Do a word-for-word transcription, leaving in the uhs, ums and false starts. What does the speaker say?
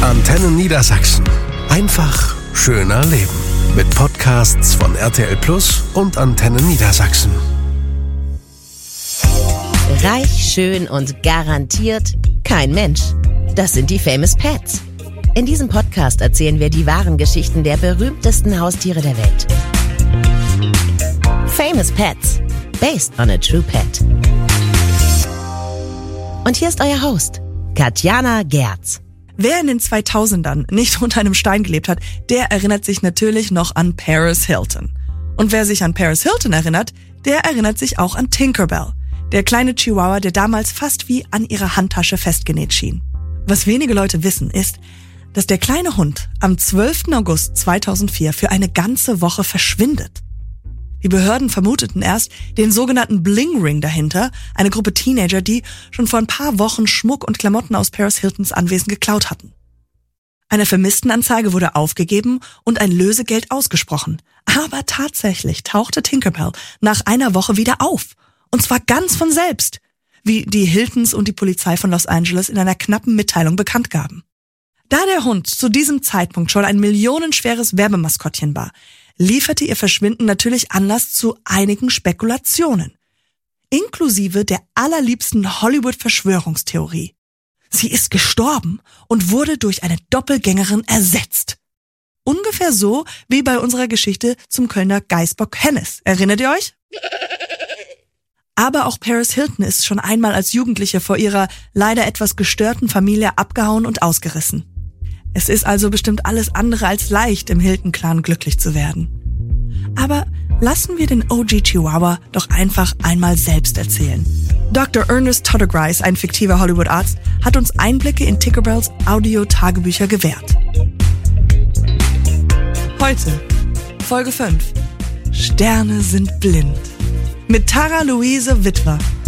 Antenne Niedersachsen. Einfach schöner leben. Mit Podcasts von R T L Plus und Antenne Niedersachsen. Reich, schön und garantiert kein Mensch. Das sind die Famous Pets. In diesem Podcast erzählen wir die wahren Geschichten der berühmtesten Haustiere der Welt. Famous Pets. Based on a true pet. Und hier ist euer Host, Katjana Gerz. Wer in den zweitausendern nicht unter einem Stein gelebt hat, der erinnert sich natürlich noch an Paris Hilton. Und wer sich an Paris Hilton erinnert, der erinnert sich auch an Tinkerbell, der kleine Chihuahua, der damals fast wie an ihrer Handtasche festgenäht schien. Was wenige Leute wissen, ist, dass der kleine Hund am zwölften August zweitausendvier für eine ganze Woche verschwindet. Die Behörden vermuteten erst den sogenannten Bling Ring dahinter, eine Gruppe Teenager, die schon vor ein paar Wochen Schmuck und Klamotten aus Paris Hiltons Anwesen geklaut hatten. Eine Vermisstenanzeige wurde aufgegeben und ein Lösegeld ausgesprochen. Aber tatsächlich tauchte Tinkerbell nach einer Woche wieder auf. Und zwar ganz von selbst, wie die Hiltons und die Polizei von Los Angeles in einer knappen Mitteilung bekannt gaben. Da der Hund zu diesem Zeitpunkt schon ein millionenschweres Werbemaskottchen war, lieferte ihr Verschwinden natürlich Anlass zu einigen Spekulationen, inklusive der allerliebsten Hollywood-Verschwörungstheorie. Sie ist gestorben und wurde durch eine Doppelgängerin ersetzt. Ungefähr so wie bei unserer Geschichte zum Kölner Geißbock Hennes. Erinnert ihr euch? Aber auch Paris Hilton ist schon einmal als Jugendliche vor ihrer leider etwas gestörten Familie abgehauen und ausgerissen. Es ist also bestimmt alles andere als leicht, im Hilton-Clan glücklich zu werden. Aber lassen wir den O G Chihuahua doch einfach einmal selbst erzählen. Doktor Ernest Toddergreis, ein fiktiver Hollywood-Arzt, hat uns Einblicke in Tinkerbells Audio-Tagebücher gewährt. Heute, Folge fünf. Sterne sind blind. Mit Tara Luise Witwer.